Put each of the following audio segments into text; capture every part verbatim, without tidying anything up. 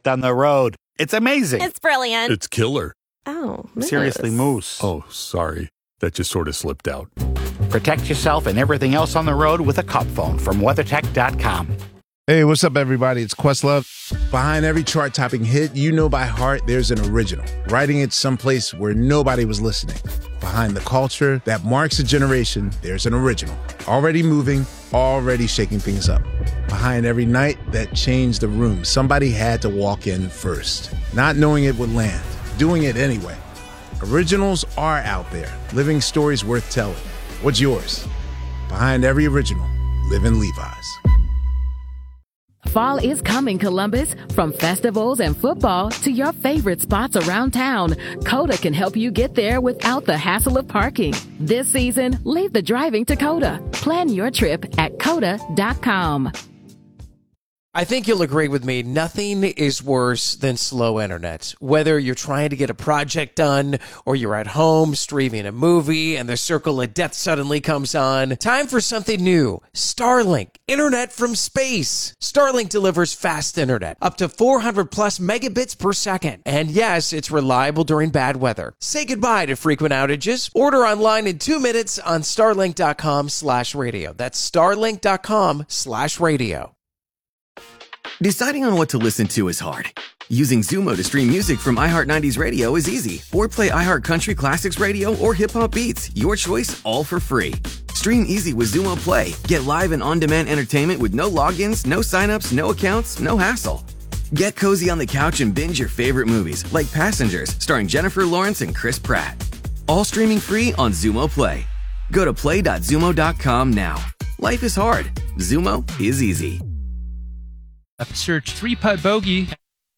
left on the road. It's amazing. It's brilliant. It's killer. Oh, Moose. Seriously, Moose. Oh, sorry. That just sort of slipped out. Protect yourself and everything else on the road with a Cup phone from WeatherTech dot com. Hey, what's up, everybody? It's Questlove. Behind every chart-topping hit you know by heart, there's an original, writing it someplace where nobody was listening. Behind the culture that marks a generation, there's an original, already moving, already shaking things up. Behind every night that changed the room, somebody had to walk in first, not knowing it would land, doing it anyway. Originals are out there, living stories worth telling. What's yours? Behind every original, live in Levi's. Fall is coming, Columbus. From festivals and football to your favorite spots around town, Coda can help you get there without the hassle of parking. This season, leave the driving to Coda. Plan your trip at coda dot com. I think you'll agree with me, nothing is worse than slow internet. Whether you're trying to get a project done or you're at home streaming a movie and the circle of death suddenly comes on, time for something new. Starlink, internet from space. Starlink delivers fast internet, up to four hundred plus megabits per second. And yes, it's reliable during bad weather. Say goodbye to frequent outages. Order online in two minutes on starlink dot com slash radio. That's starlink dot com slash radio. Deciding on what to listen to is hard. Using Zumo to stream music from iHeart nineties Radio is easy. Or play iHeart Country Classics Radio or Hip Hop Beats. Your choice, all for free. Stream easy with Zumo Play. Get live and on-demand entertainment with no logins, no signups, no accounts, no hassle. Get cozy on the couch and binge your favorite movies, like Passengers, starring Jennifer Lawrence and Chris Pratt. All streaming free on Zumo Play. Go to play dot zumo dot com now. Life is hard. Zumo is easy. Search three putt bogey.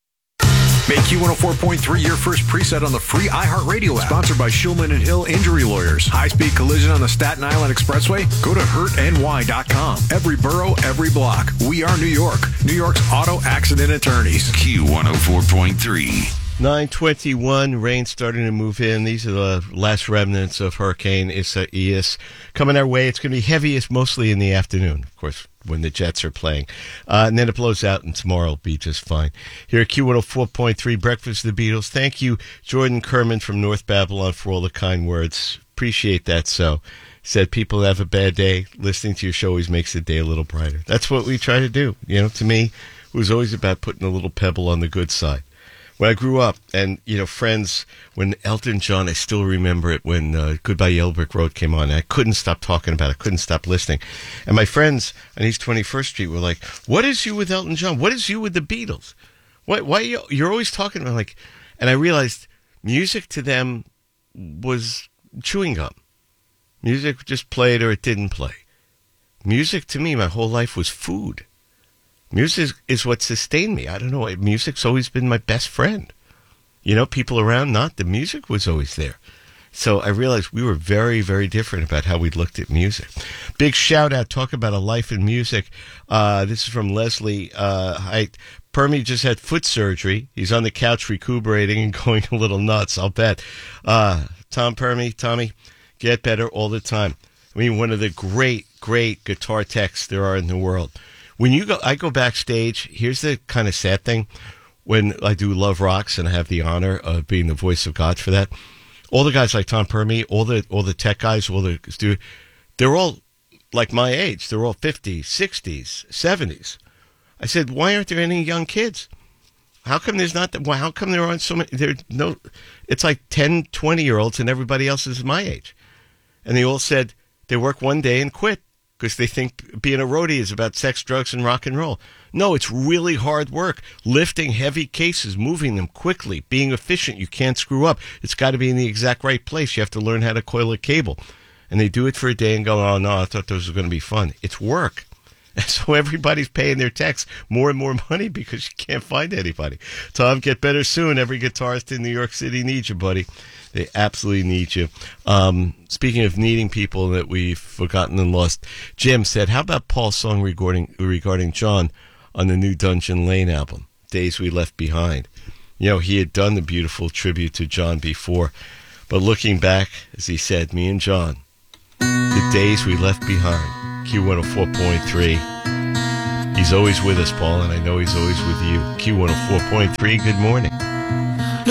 Make Q one oh four point three your first preset on the free iHeartRadio app. Sponsored by Shulman and Hill Injury Lawyers. High-speed collision on the Staten Island Expressway? Go to hurt N Y dot com. Every borough, every block. We are New York. New York's auto accident attorneys. Q one oh four point three. nine twenty-one, rain starting to move in. These are the last remnants of Hurricane Isaias coming our way. It's going to be heaviest mostly in the afternoon, of course, when the Jets are playing. Uh, and then it blows out, and tomorrow will be just fine. Here at Q one oh four point three, Breakfast of the Beatles. Thank you, Jordan Kerman from North Babylon, for all the kind words. Appreciate that. So, said people have a bad day. Listening to your show always makes the day a little brighter. That's what we try to do. You know, to me, it was always about putting a little pebble on the good side. When I grew up, and, you know, friends, when Elton John, I still remember it when uh, Goodbye Yellow Brick Road came on. And I couldn't stop talking about it. I couldn't stop listening. And my friends on East twenty-first Street were like, what is you with Elton John? What is you with the Beatles? Why, why are you, you're always talking about, like, and I realized music to them was chewing gum. Music just played or it didn't play. Music to me, my whole life was food. Music is what sustained me. I don't know. Music's always been my best friend. You know, people around, not. The music was always there. So I realized we were very, very different about how we looked at music. Big shout out. Talk about a life in music. Uh, this is from Leslie. Uh, hi, Permy just had foot surgery. He's on the couch recuperating and going a little nuts, I'll bet. Uh, Tom Permy, Tommy, get better all the time. I mean, one of the great, great guitar techs there are in the world. When you go, I go backstage. Here's the kind of sad thing. When I do Love Rocks and I have the honor of being the voice of God for that, all the guys like Tom Permy, all the all the tech guys, all the dude, they're all like my age. They're all fifties, sixties, seventies. I said, why aren't there any young kids? How come there's not? Well, how come there aren't so many? There no. It's like ten, twenty year olds, and everybody else is my age. And they all said they work one day and quit. Because they think being a roadie is about sex, drugs, and rock and roll. No, it's really hard work. Lifting heavy cases, moving them quickly, being efficient. You can't screw up. It's got to be in the exact right place. You have to learn how to coil a cable. And they do it for a day and go, oh, no, I thought those were going to be fun. It's work. And so everybody's paying their techs more and more money because you can't find anybody. Tom, get better soon. Every guitarist in New York City needs you, buddy. They absolutely need you. Um, speaking of needing people that we've forgotten and lost, Jim said, how about Paul's song regarding, regarding John on the new Dungeon Lane album, Days We Left Behind? You know, he had done the beautiful tribute to John before, but looking back, as he said, me and John, the days we left behind. Q one oh four point three. He's always with us, Paul, and I know he's always with you. Q one oh four point three, good morning.